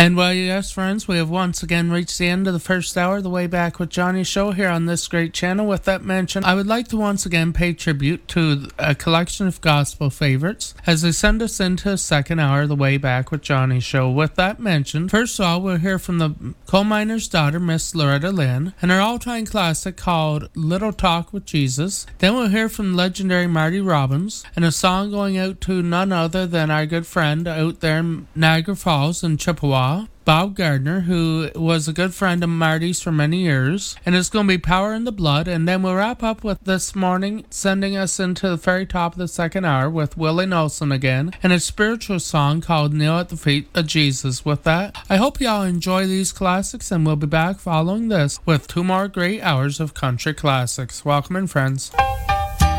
And well, yes, friends, we have once again reached the end of the first hour of the Way Back with Johnny show here on this great channel. With that mentioned, I would like to once again pay tribute to a collection of gospel favorites as they send us into the second hour of the Way Back with Johnny show. With that mentioned, first of all, we'll hear from the coal miner's daughter, Miss Loretta Lynn, and her all-time classic called Little Talk with Jesus. Then we'll hear from legendary Marty Robbins, and a song going out to none other than our good friend out there in Niagara Falls in Chippewa, Bob Gardner, who was a good friend of Marty's for many years, and it's going to be Power in the Blood. And then we'll wrap up with this morning, sending us into the very top of the second hour with Willie Nelson again, and a spiritual song called Kneel at the Feet of Jesus. With that, I hope y'all enjoy these classics, and we'll be back following this with 2 more great hours of country classics. Welcome in, friends.